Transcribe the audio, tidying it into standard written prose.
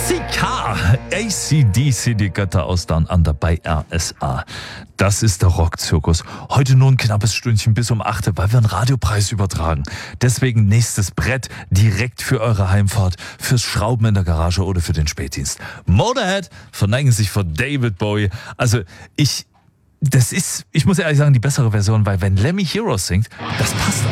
Jessica, AC/DC, die Götter aus Down Under bei RSA. Das ist der Rockzirkus. Heute nur ein knappes Stündchen bis um 8, weil wir einen Radiopreis übertragen. Deswegen nächstes Brett direkt für eure Heimfahrt, fürs Schrauben in der Garage oder für den Spätdienst. Motorhead verneigen sich vor David Bowie. Also ich muss ehrlich sagen, die bessere Version, weil wenn Lemmy Heroes singt, das passt